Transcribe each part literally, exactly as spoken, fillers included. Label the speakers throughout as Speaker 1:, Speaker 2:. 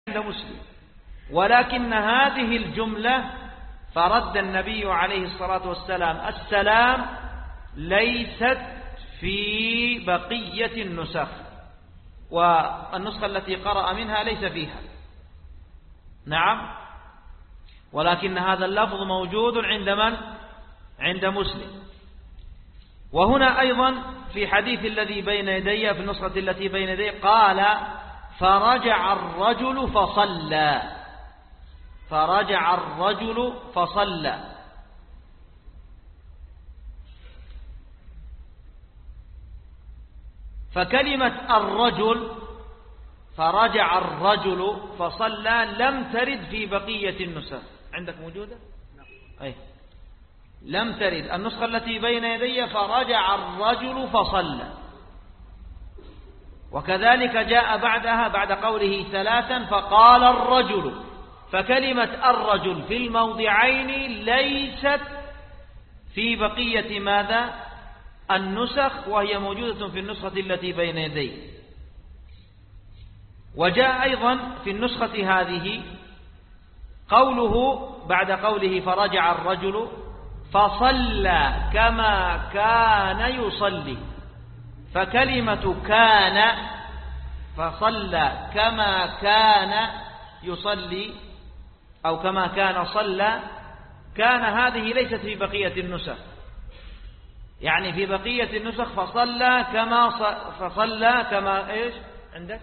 Speaker 1: عند مسلم، ولكن هذه الجملة فرد النبي عليه الصلاة والسلام السلام ليست في بقية النسخ، والنسخة التي قرأ منها ليس فيها. نعم، ولكن هذا اللفظ موجود عند من؟ عند مسلم. وهنا أيضا في حديث الذي بين يدي، في النسخة التي بين يدي، قال فرجع الرجل فصلى، فرجع الرجل فصلى. فكلمة الرجل فرجع الرجل فصلى لم ترد في بقية النسخ. عندك موجودة؟ أي لم ترد. النسخة التي بين يدي فرجع الرجل فصلى، وكذلك جاء بعدها بعد قوله ثلاثا فقال الرجل. فكلمة الرجل في الموضعين ليست في بقية ماذا؟ النسخ، وهي موجودة في النسخة التي بين يدي. وجاء أيضا في النسخة هذه قوله بعد قوله فرجع الرجل فصلى كما كان يصلي. فكلمة كان فصلى كما كان يصلي أو كما كان صلى، كان هذه ليست في بقية النسخ، يعني في بقية النسخ فصلى كما فصلى كما إيش عندك؟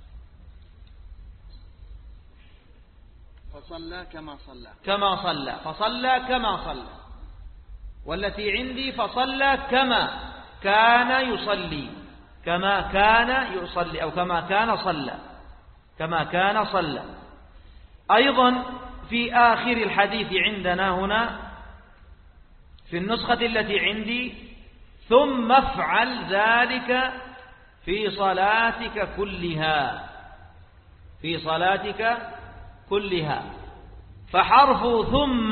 Speaker 2: فصلى كما صلى
Speaker 1: كما صلى فصلى كما صلى. والتي عندي فصلى كما كان يصلي، كما كان يصلي أو كما كان صلى، كما كان صلى. أيضا في آخر الحديث عندنا هنا في النسخة التي عندي ثم افعل ذلك في صلاتك كلها، في صلاتك كلها. فحرف ثم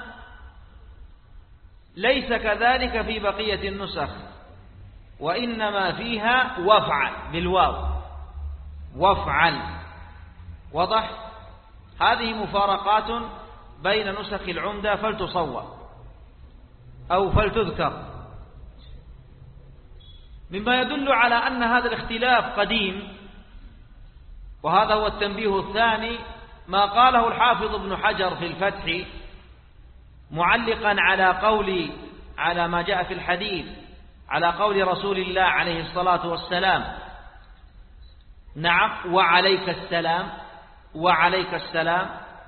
Speaker 1: ليس كذلك في بقية النسخ، وإنما فيها وافعل بالواو، وافعل. وضح؟ هذه مفارقات بين نسخ العمدة فلتصور أو فلتذكر، مما يدل على أن هذا الاختلاف قديم. وهذا هو التنبيه الثاني، ما قاله الحافظ ابن حجر في الفتح معلقا على قول على ما جاء في الحديث على قول رسول الله عليه الصلاة والسلام. نعم، وعليك السلام، وعليك السلام.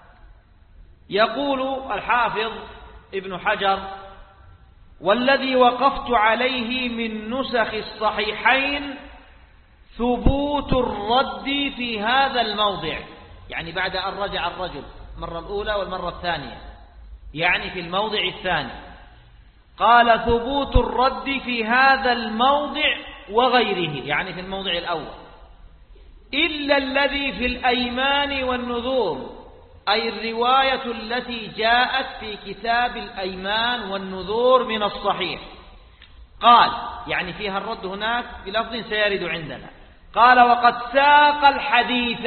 Speaker 1: يقول الحافظ ابن حجر والذي وقفت عليه من نسخ الصحيحين ثبوت الرد في هذا الموضع، يعني بعد أن رجع الرجل المرة الأولى والمرة الثانية، يعني في الموضع الثاني. قال ثبوت الرد في هذا الموضع وغيره، يعني في الموضع الأول، إلا الذي في الأيمان والنذور، أي الرواية التي جاءت في كتاب الأيمان والنذور من الصحيح. قال يعني فيها الرد هناك بلفظ سيرد عندنا. قال وقد ساق الحديث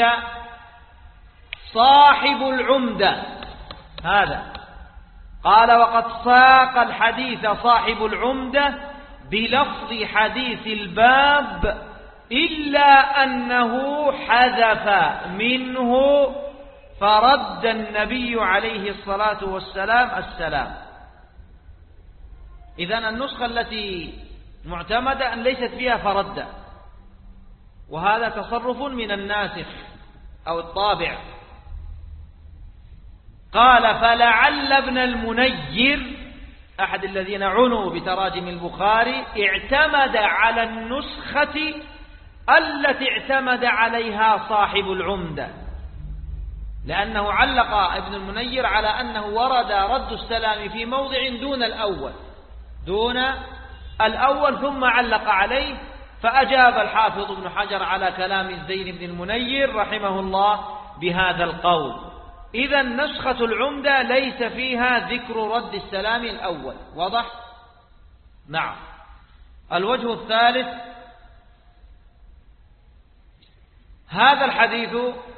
Speaker 1: صاحب العمدة، هذا قال وقد ساق الحديث صاحب العمدة بلفظ حديث الباب، إلا أنه حذف منه فرد النبي عليه الصلاة والسلام السلام. إذن النسخة التي معتمدة أن ليست فيها فرد، وهذا تصرف من الناسخ أو الطابع. قال فلعل ابن المنير أحد الذين عنوا بتراجم البخاري اعتمد على النسخة التي اعتمد عليها صاحب العمدة، لأنه علق ابن المنير على أنه ورد رد السلام في موضع دون الأول دون الأول ثم علق عليه، فأجاب الحافظ ابن حجر على كلام الزين بن المنير رحمه الله بهذا القول. إذا نسخة العمدة ليس فيها ذكر رد السلام الأول. واضح؟ نعم. الوجه الثالث، هذا الحديث